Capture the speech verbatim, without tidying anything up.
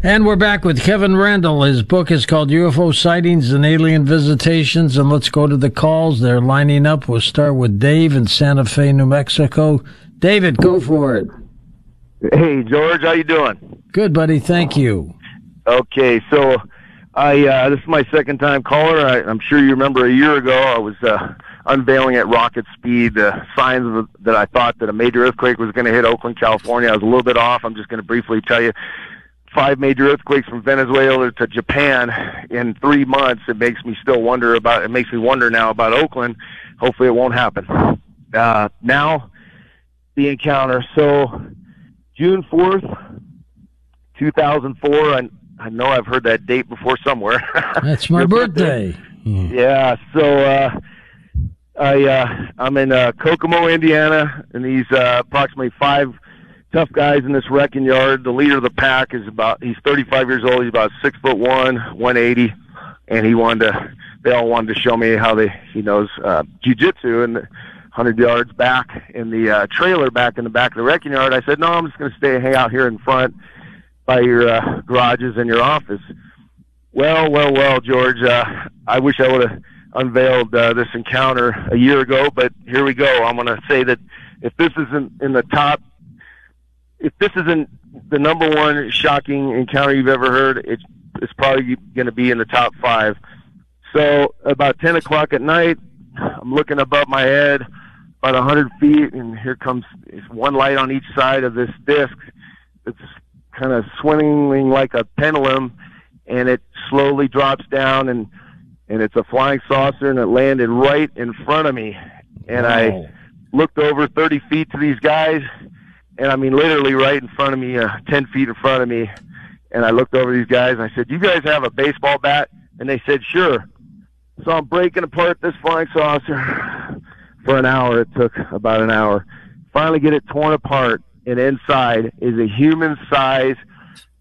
And we're back with Kevin Randle. His book is called U F O Sightings and Alien Visitations. And let's go to the calls. They're lining up. We'll start with Dave in Santa Fe, New Mexico. David, go for it. Hey, George, how you doing? Good, buddy. Thank you. Okay, so I uh, this is my second time caller. I, I'm sure you remember a year ago I was uh, unveiling at rocket speed uh, signs of, that I thought that a major earthquake was going to hit Oakland, California. I was a little bit off. I'm just going to briefly tell you. Five major earthquakes from Venezuela to Japan in three months. It makes me still wonder about, it makes me wonder now about Oakland. Hopefully it won't happen. Uh, now, the encounter. So, June fourth, two thousand four, I, I know I've heard that date before somewhere. That's my birthday. birthday. Yeah, so uh, I, uh, I'm in uh, Kokomo, Indiana, and these uh, approximately five tough guys in this wrecking yard. The leader of the pack is about, he's thirty-five years old. He's about six foot one, one eighty. And he wanted to, they all wanted to show me how they, he knows, uh, jujitsu, and one hundred yards back in the, uh, trailer back in the back of the wrecking yard. I said, no, I'm just going to stay and hang out here in front by your, uh, garages and your office. Well, well, well, George, uh, I wish I would have unveiled, uh, this encounter a year ago, but here we go. I'm going to say that if this isn't in the top, if this isn't the number one shocking encounter you've ever heard, it's, it's probably going to be in the top five. So about ten o'clock at night, I'm looking above my head about one hundred feet, and here comes one light on each side of this disc. It's kind of swinging like a pendulum, and it slowly drops down, and, and it's a flying saucer, and it landed right in front of me. And wow. I looked over thirty feet to these guys, and I mean, literally right in front of me, uh, ten feet in front of me. And I looked over these guys, and I said, you guys have a baseball bat? And they said, sure. So I'm breaking apart this flying saucer for an hour. It took about an hour. Finally get it torn apart, and inside is a human-sized